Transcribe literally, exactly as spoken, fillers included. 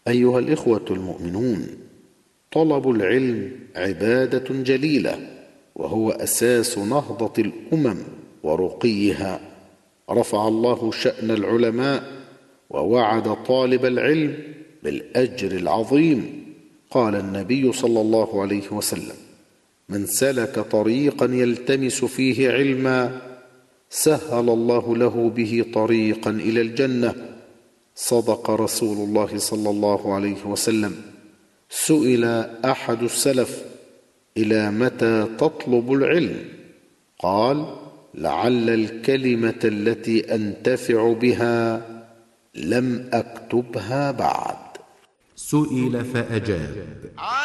أيها الإخوة المؤمنون، طلب العلم عبادة جليلة، وهو أساس نهضة الأمم ورقيها. رفع الله شأن العلماء ووعد طالب العلم بالأجر العظيم. قال النبي صلى الله عليه وسلم: من سلك طريقا يلتمس فيه علما سهل الله له به طريقا إلى الجنة. صدق رسول الله صلى الله عليه وسلم. سئل أحد السلف: إلى متى تطلب العلم؟ قال: لعل الكلمة التي أنتفع بها لم أكتبها بعد. سئل فأجاب: